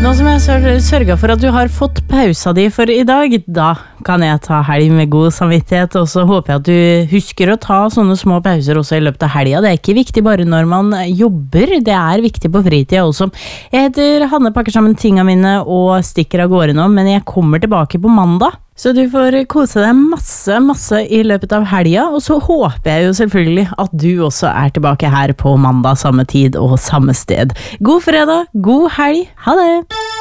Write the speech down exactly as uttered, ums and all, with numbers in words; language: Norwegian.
Nå som jeg sør- sørget for at du har fått pausa di for i dag, da kan jeg ta helg med god samvittighet, og så håper jeg at du husker å ta sånne små pauser også i løpet av helga. Det er ikke viktig bare når man jobber, det er viktig på fritida også. Jeg heter Hanne, pakker sammen tinga mine og stikker av gårde nå, men jeg kommer tilbake på mandag. Så du får kose deg masse, masse i løpet av helga, og så håper jeg jo selvfølgelig at du også er tilbake her på mandag, samme tid og samme sted. God fredag, god helg, ha det!